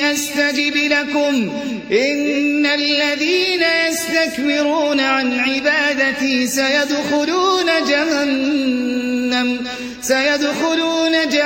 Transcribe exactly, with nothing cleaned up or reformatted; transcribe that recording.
أستجب لكم إن الذين يستكبرون عن عبادتي سيدخلون جهنم سيدخلون جهنم